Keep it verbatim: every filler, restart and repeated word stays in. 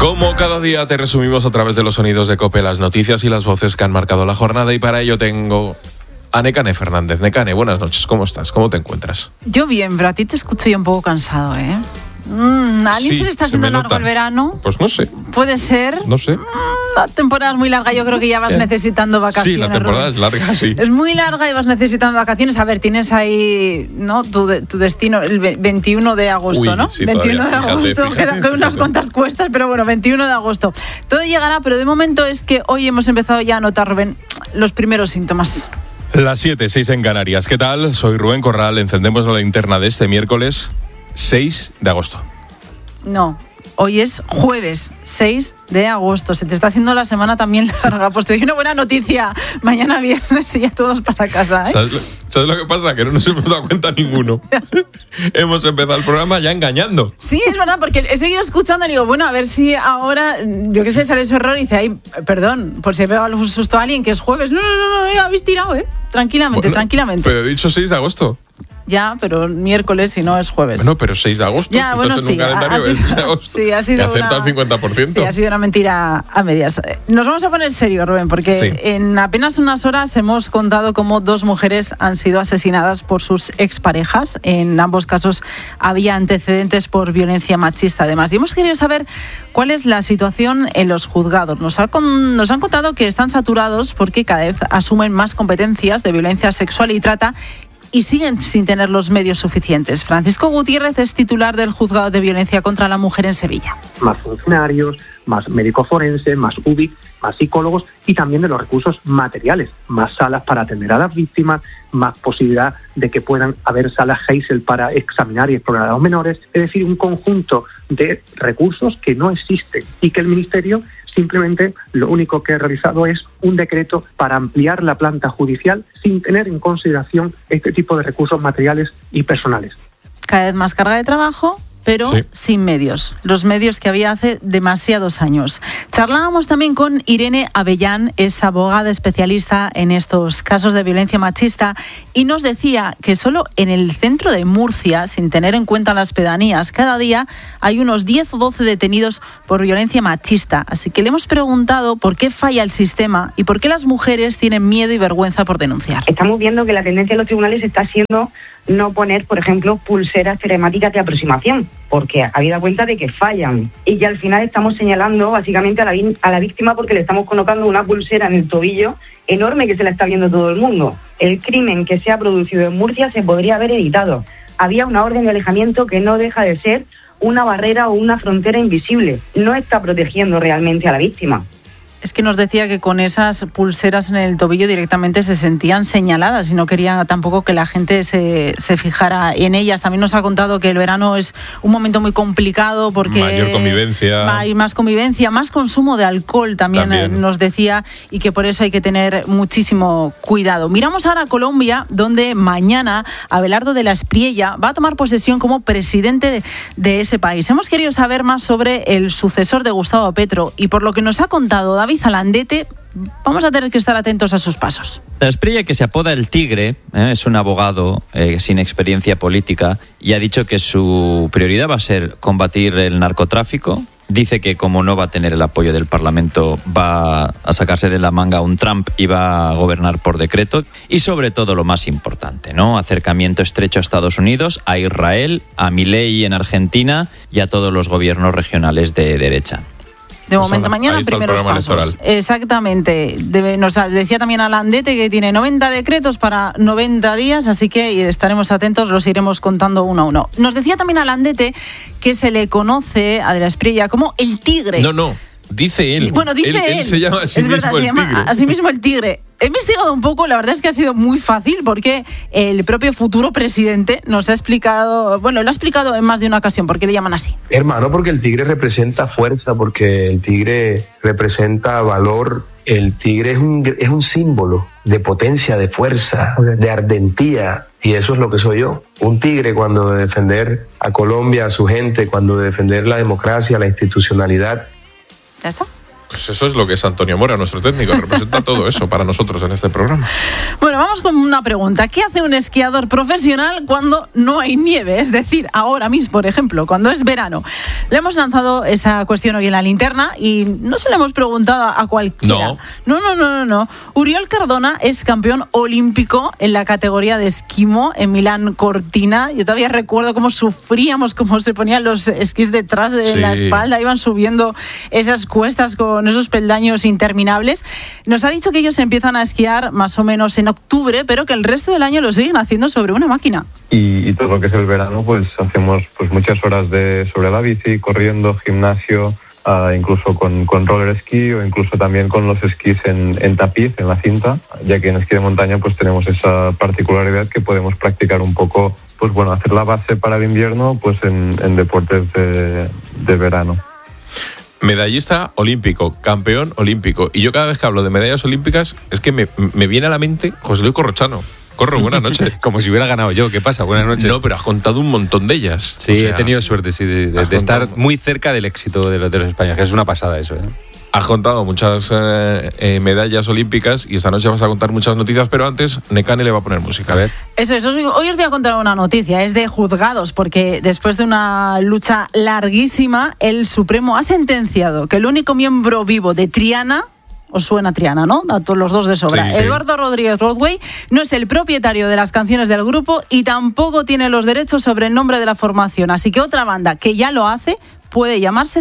Como cada día te resumimos a través de los sonidos de COPE las noticias y las voces que han marcado la jornada, y para ello tengo a Nekane Fernández. Nekane, buenas noches, ¿cómo estás? ¿Cómo te encuentras? Yo bien, pero a ti te escucho ya un poco cansado, ¿eh? Mm, ¿A alguien Sí, se le está se haciendo me largo nota. el verano? Pues no sé. ¿Puede ser? No sé. Mm, la temporada es muy larga, yo creo que ya vas Eh. necesitando vacaciones. Sí, la temporada Rubén. es larga, sí. Es muy larga y vas necesitando vacaciones. A ver, tienes ahí, ¿no? Tu, de- tu destino, el ve- veintiuno de agosto, Uy, ¿no? sí, veintiuno todavía, de fíjate, agosto, fíjate, quedan con unas fíjate. cuantas cuestas, pero bueno, veintiuno de agosto. Todo llegará, pero de momento es que hoy hemos empezado ya a notar, Rubén, los primeros síntomas. Las siete, seis en Canarias. ¿Qué tal? Soy Rubén Corral. Encendemos la linterna de este miércoles seis de agosto. No, hoy es jueves seis de agosto. Se te está haciendo la semana también larga. Pues te doy una buena noticia. Mañana viernes y ya todos para casa, ¿eh? ¿Sabes lo, ¿Sabes lo que pasa? Que no nos hemos dado cuenta ninguno. Hemos empezado el programa ya engañando. Sí, es verdad, porque he seguido escuchando y digo, bueno, a ver si ahora, yo qué sé, sale su error y dice, ay, perdón, por si he pegado un susto a alguien que es jueves. No, no, no, no, ya habéis tirado, ¿eh? Tranquilamente, Bueno, tranquilamente. Pero he dicho seis de agosto. Ya, pero miércoles y no es jueves. Bueno, pero seis de agosto. Ya, si bueno, estás en sí, un calendario ha sido- es seis de agosto. sí, ha sido Y acerta una- el cincuenta por ciento. Sí, ha sido una mentira a medias. Nos vamos a poner serio, Rubén, porque Sí. en apenas unas horas hemos contado cómo dos mujeres han sido asesinadas por sus exparejas. En ambos casos había antecedentes por violencia machista, además. Y hemos querido saber cuál es la situación en los juzgados. Nos, ha con- nos han contado que están saturados porque cada vez asumen más competencias de violencia sexual y trata, y siguen sin tener los medios suficientes. Francisco Gutiérrez es titular del Juzgado de Violencia contra la Mujer en Sevilla. Más funcionarios, más médicos forenses, más U B I C, más psicólogos y también de los recursos materiales, más salas para atender a las víctimas, más posibilidad de que puedan haber salas Geisel para examinar y explorar a los menores, es decir, un conjunto de recursos que no existen y que el Ministerio simplemente lo único que ha realizado es un decreto para ampliar la planta judicial sin tener en consideración este tipo de recursos materiales y personales. Cada vez más carga de trabajo, pero Sí. sin medios. Los medios que había hace demasiados años. Charlábamos también con Irene Avellán, es abogada especialista en estos casos de violencia machista, y nos decía que solo en el centro de Murcia, sin tener en cuenta las pedanías, cada día hay unos diez o doce detenidos por violencia machista. Así que le hemos preguntado por qué falla el sistema y por qué las mujeres tienen miedo y vergüenza por denunciar. Estamos viendo que la tendencia de los tribunales está siendo no poner, por ejemplo, pulseras telemáticas de aproximación, porque habida cuenta de que fallan y que al final estamos señalando básicamente a la, vi- a la víctima porque le estamos colocando una pulsera en el tobillo enorme que se la está viendo todo el mundo. El crimen que se ha producido en Murcia se podría haber evitado. Había una orden de alejamiento que no deja de ser una barrera o una frontera invisible. No está protegiendo realmente a la víctima. Es que nos decía que con esas pulseras en el tobillo directamente se sentían señaladas y no quería tampoco que la gente se, se fijara en ellas. También nos ha contado que el verano es un momento muy complicado porque Mayor convivencia. hay más convivencia, más consumo de alcohol también, También. eh, nos decía, y que por eso hay que tener muchísimo cuidado. Miramos ahora a Colombia, donde mañana Abelardo de la Espriella va a tomar posesión como presidente de, de ese país. Hemos querido saber más sobre el sucesor de Gustavo Petro y por lo que nos ha contado David Zalandete, vamos a tener que estar atentos a sus pasos. La Espriella, que se apoda el Tigre, ¿eh? es un abogado eh, sin experiencia política y ha dicho que su prioridad va a ser combatir el narcotráfico. Dice que como no va a tener el apoyo del Parlamento, va a sacarse de la manga un Trump y va a gobernar por decreto. Y sobre todo lo más importante, ¿no? Acercamiento estrecho a Estados Unidos, a Israel, a Milei en Argentina y a todos los gobiernos regionales de derecha. De Pues momento, nada, mañana ahí está el primeros programa pasos. electoral. Exactamente. Debe- nos decía también Alandete que tiene noventa decretos para noventa días, así que estaremos atentos, los iremos contando uno a uno. Nos decía también Alandete que se le conoce a De la Espriella como el Tigre. No, no. Dice él. Bueno, dice él. él. Él se llama a sí es mismo verdad, el se llama tigre. a sí mismo el Tigre. He investigado un poco, la verdad es que ha sido muy fácil porque el propio futuro presidente nos ha explicado, bueno, lo ha explicado en más de una ocasión, ¿por qué le llaman así? Hermano, porque el tigre representa fuerza, porque el tigre representa valor. El tigre es un, es un símbolo de potencia, de fuerza, de ardentía. Y eso es lo que soy yo. Un tigre cuando de defender a Colombia, a su gente, cuando de defender la democracia, la institucionalidad. ¿Ya está? Pues eso es lo que es Antonio Mora, nuestro técnico, representa todo eso para nosotros en este programa. Bueno, vamos con una pregunta. ¿Qué hace un esquiador profesional cuando no hay nieve? Es decir, ahora mismo, por ejemplo, cuando es verano. Le hemos lanzado esa cuestión hoy en la linterna y no se la hemos preguntado a cualquiera. No. No, no, no, no, no. Uriol Cardona es campeón olímpico en la categoría de esquimo en Milán Cortina. Yo todavía recuerdo cómo sufríamos, cómo se ponían los esquís detrás de Sí. la espalda, iban subiendo esas cuestas con esos peldaños interminables. Nos ha dicho que ellos empiezan a esquiar más o menos en octubre, pero que el resto del año lo siguen haciendo sobre una máquina. Y, y todo lo que es el verano, pues hacemos pues muchas horas de sobre la bici, corriendo, gimnasio, uh, incluso con, con roller ski o incluso también con los esquís en, en tapiz, en la cinta, ya que en esquí de montaña pues tenemos esa particularidad que podemos practicar un poco, pues bueno, hacer la base para el invierno pues en, en deportes de, de verano. Medallista olímpico, campeón olímpico. Y yo cada vez que hablo de medallas olímpicas es que me, me viene a la mente José Luis Corrochano. Corro, buenas noches. Como si hubiera ganado yo. ¿Qué pasa? Buenas noches. No, pero has contado un montón de ellas. Sí, O sea, he tenido suerte sí, de, de, de estar muy cerca del éxito de los, de los españoles, que es una pasada eso, ¿eh? Has contado muchas eh, eh, medallas olímpicas y esta noche vas a contar muchas noticias, pero antes Nekane le va a poner música. A ver. Eso es. Hoy os voy a contar una noticia, es de juzgados, porque después de una lucha larguísima, el Supremo ha sentenciado que el único miembro vivo de Triana, os suena Triana, ¿no? A todos los dos de sobra. Sí, sí. Eduardo Rodríguez Rodway no es el propietario de las canciones del grupo y tampoco tiene los derechos sobre el nombre de la formación. Así que otra banda que ya lo hace puede llamarse